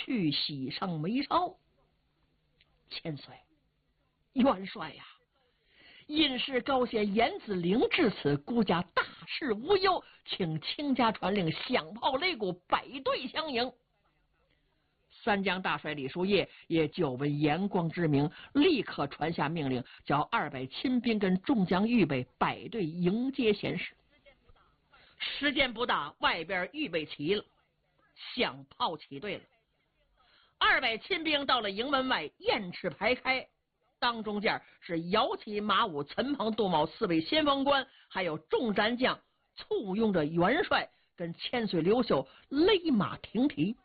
去喜上眉梢。千岁，元帅呀，因是高贤严子陵至此，孤家大事无忧，请卿家传令，响炮擂鼓，摆队相迎。三江大帅李叔业也久闻严光之名，立刻传下命令，叫200亲兵跟众将预备摆队迎接贤士。时间不大，外边预备齐了，响炮起队了。200亲兵到了营门外，雁翅排开，当中间是摇旗马舞，陈鹏、杜茂4位先锋官，还有众战将簇拥着元帅跟千岁刘秀勒马停蹄。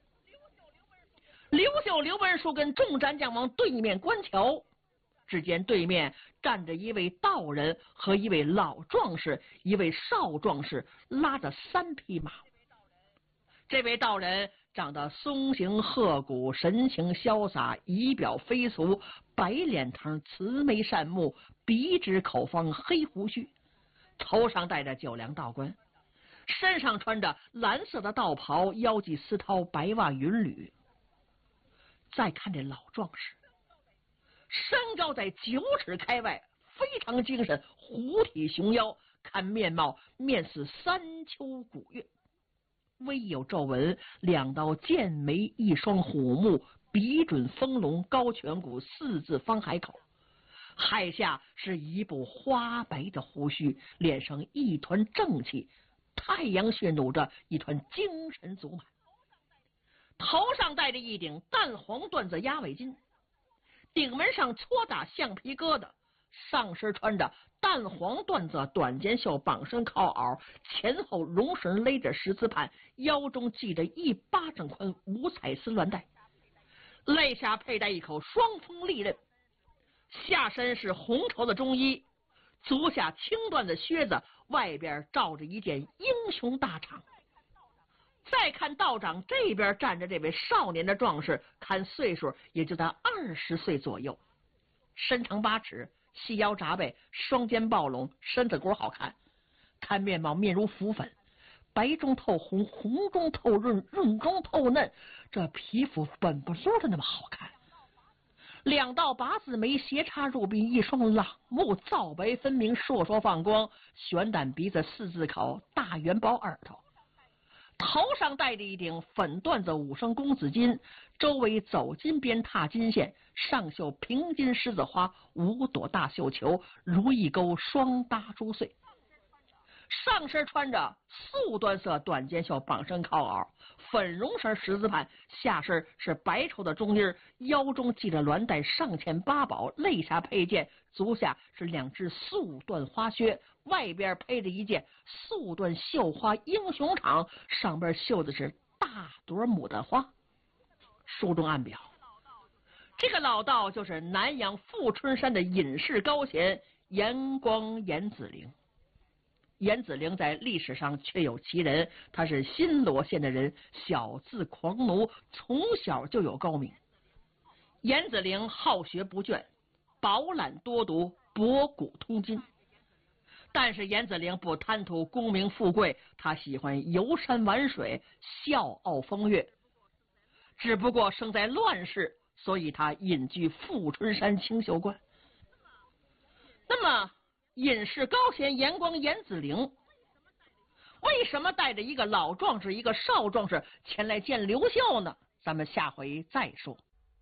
刘秀、刘文书跟众战将往对面观瞧，只见对面站着一位道人和一位老壮士，一位少壮士拉着3匹马。这位道人长得松形鹤骨，神情潇洒，仪表非俗，白脸膛，慈眉善目，鼻直口方，黑胡须，头上戴着9梁道冠，身上穿着蓝色的道袍，腰系丝绦，白袜云履。再看这老壮士，身高在9尺开外，非常精神，虎体熊腰，看面貌面似三秋古月，微有皱纹，2道剑眉，1双虎目，鼻准丰隆，高颧骨，4字方海口，海下是一部花白的胡须，脸上一团正气，太阳穴努着一团精神足满。头上戴着一顶淡黄缎子鸭尾巾，顶门上搓打橡皮疙瘩，上身穿着淡黄缎子短肩袖，绑身靠袄，前后绒绳勒着10字畔，腰中系着1巴掌宽5彩丝乱带，肋下佩戴一口双锋利刃，下身是红绸的中衣，足下青缎的靴子，外边罩着一件英雄大氅。再看道长这边站着这位少年的壮士，看岁数也就在20岁左右，身长8尺，细腰扎背，双肩抱拢，身子骨好看，看面貌面如浮粉，白中透红，红中透润，润中透嫩，这皮肤本不溜的那么好看。2道8字眉斜插入鬓，一双朗目皂白分明，烁烁放光，悬胆鼻子4字口，大元宝耳朵，头上戴着一顶粉缎子5双公子巾，周围走金边踏金线，上绣平金狮子花，5朵大绣球，如意钩双搭珠穗。上身穿着素缎色短肩袖，绑身靠袄，粉绒绳10字畔，下身是白绸的中衣，腰中系着鸾带，上嵌8宝，肋下佩剑，足下是2只素缎花靴，外边配着一件素缎绣花英雄氅，上边绣的是大朵牡丹花。书中暗表，这个老道就是南阳富春山的隐士高贤严光严子陵。严子陵在历史上确有其人，他是新罗县的人，小字狂奴，从小就有高明。严子陵好学不倦，饱览多读，博古通今。但是严子陵不贪图功名富贵，他喜欢游山玩水，笑傲风月。只不过生在乱世，所以他隐居富春山清秀观。那么隐士高贤严光严子陵为什么带着一个老壮士一个少壮士前来见刘秀呢？咱们下回再说。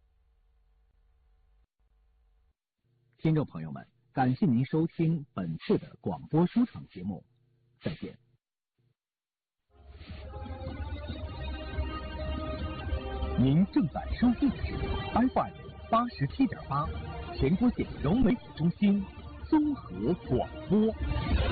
听众朋友们，感谢您收听本次的广播书场节目，再见。您正在收听的是 FM87.8 全国县融媒体中心综合广播。